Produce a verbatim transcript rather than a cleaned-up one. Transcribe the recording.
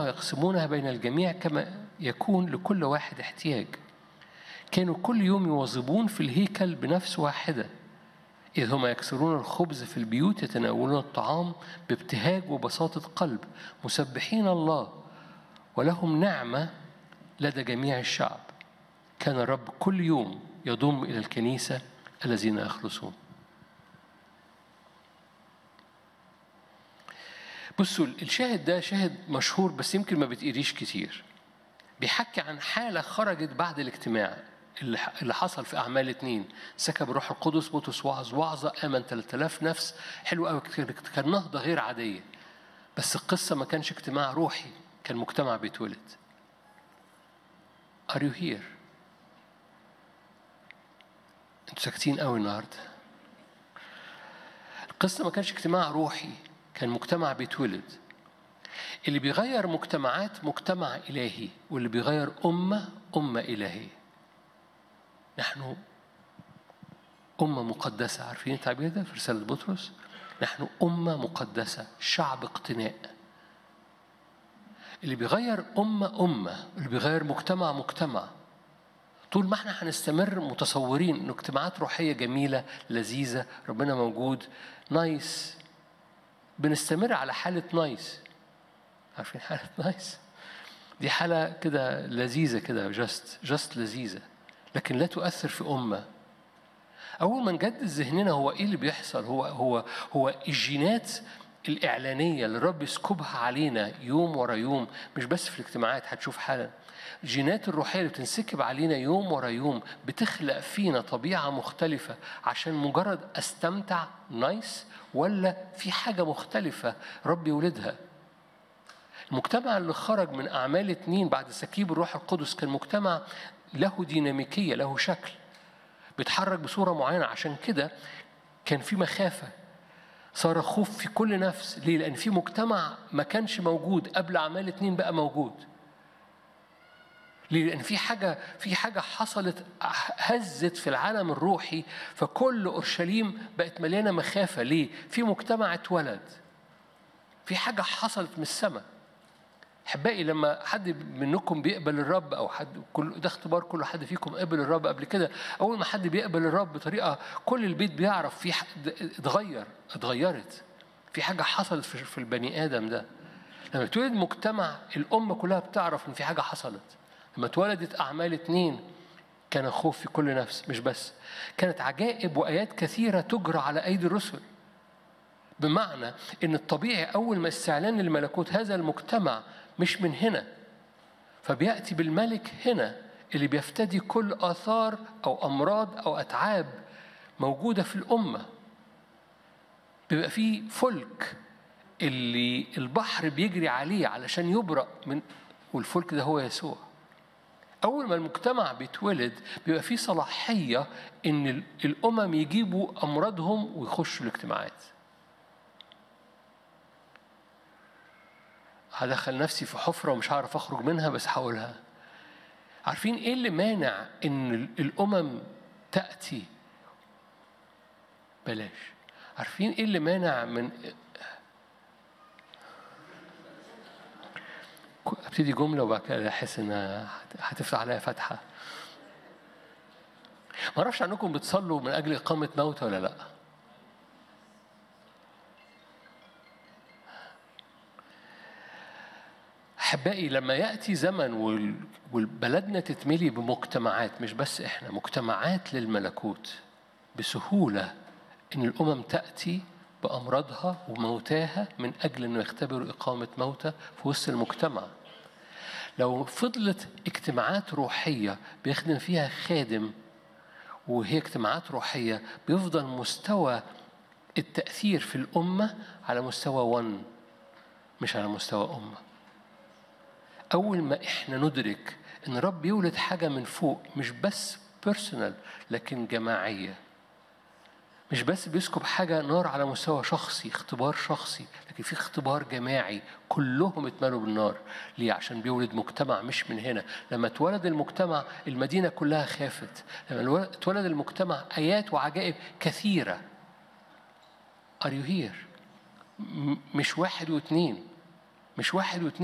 أخذوها يقسمونها بين الجميع كما يكون لكل واحد احتياج. كانوا كل يوم يواظبون في الهيكل بنفس واحدة، إذ هم يكسرون الخبز في البيوت، يتناولون الطعام بابتهاج وبساطة قلب، مسبحين الله، ولهم نعمة لدى جميع الشعب. كان الرب كل يوم يضم إلى الكنيسة الذين يخلصون. بصوا الشاهد ده شاهد مشهور بس يمكن ما بتقريش كتير. بيحكي عن حالة خرجت بعد الاجتماع اللي حصل في أعمال اتنين. سكب الروح القدس، بطرس وعظ وعظة، آمن ثلاثة آلاف نفس. حلو قوي، كان نهضة غير عادية. بس القصة ما كانش اجتماع روحي، كان مجتمع بيتولد. Are you here؟ انتوا ساكتين قوي النهارده. القصة ما كانش اجتماع روحي، كان مجتمع بيتولد. اللي بيغير مجتمعات مجتمع إلهي، واللي بيغير أمة أمة إلهية. نحن أمة مقدسة، عارفين التعبير ده في رسالة بطرس؟ نحن أمة مقدسة، شعب اقتناء. اللي بيغير أمة أمة، اللي بيغير مجتمع مجتمع. طول ما احنا هنستمر متصورين إن اجتماعات روحية جميلة لذيذة، ربنا موجود، نايس، بنستمر على حالة نايس. عارفين حالة نايس؟ دي حالة كده لذيذة كده، جست جست لذيذة، لكن لا تؤثر في أمة. أول ما نجدد ذهننا هو إيه اللي بيحصل؟ هو هو هو الجينات الإعلانية اللي الرب يسكبها علينا يوم ورا يوم، مش بس في الاجتماعات، هتشوف حالا الجينات الروحية اللي بتنسكب علينا يوم ورا يوم بتخلق فينا طبيعة مختلفة. عشان مجرد أستمتع نايس، ولا في حاجة مختلفة رب يولدها؟ المجتمع اللي خرج من أعمال اتنين بعد سكيب الروح القدس كان مجتمع له ديناميكية، له شكل، بيتحرك بصورة معينة. عشان كده كان في مخافة، صار خوف في كل نفس. ليه؟ لأن في مجتمع ما كانش موجود قبل أعمال اتنين بقى موجود. ليه؟ لأن في حاجة في حاجة حصلت هزت في العالم الروحي، فكل أورشليم بقت مليانة مخافة. ليه؟ في مجتمع اتولد، في حاجة حصلت من السماء. أحبائي، لما حد منكم بيقبل الرب، أو حد، كل ده اختبار كل حد فيكم قبل الرب قبل كده. أول ما حد بيقبل الرب بطريقة كل البيت بيعرف في حد اتغير، اتغيرت، في حاجة حصلت في البني آدم ده. لما تولد مجتمع الأمة كلها بتعرف إن في حاجة حصلت. لما اتولدت أعمال اتنين كان خوف في كل نفس، مش بس كانت عجائب وآيات كثيرة تجرى على أيدي الرسل. بمعنى إن الطبيعي أول ما استعلان الملكوت هذا المجتمع مش من هنا، فبيأتي بالملك هنا اللي بيفتدي كل آثار أو أمراض أو أتعاب موجودة في الأمة. بيبقى فيه فلك اللي البحر بيجري عليه علشان يبرأ من، والفلك ده هو يسوع. أول ما المجتمع بيتولد بيبقى فيه صلاحية إن الأمم يجيبوا أمراضهم ويخشوا الاجتماعات. هدخل نفسي في حفرة ومش هعرف أخرج منها، بس هقولها. عارفين إيه اللي مانع إن الأمم تأتي؟ بلاش. عارفين إيه اللي مانع من، أبتدي جملة وبعد كده أحس إنها هتفتح عليها فتحة. ما أعرفش عنكم بتصلوا من أجل إقامة موت ولا لأ؟ أحبائي، لما يأتي زمن والبلدنا تتملي بمجتمعات، مش بس إحنا، مجتمعات للملكوت، بسهولة إن الأمم تأتي بأمراضها وموتاها من أجل أنه يختبروا إقامة موتى في وسط المجتمع. لو فضلت اجتماعات روحية بيخدم فيها خادم وهي اجتماعات روحية، بيفضل مستوى التأثير في الأمة على مستوى ون، مش على مستوى أمة. أول ما إحنا ندرك إن رب يولد حاجة من فوق، مش بس بيرسونال لكن جماعية، مش بس بيسكب حاجة نار على مستوى شخصي، اختبار شخصي، لكن في اختبار جماعي كلهم اتملوا بالنار. ليه؟ عشان بيولد مجتمع مش من هنا. لما اتولد المجتمع المدينة كلها خافت. لما اتولد المجتمع آيات وعجائب كثيرة. Are you here؟ مش واحد واثنين، مش واحد واثنين.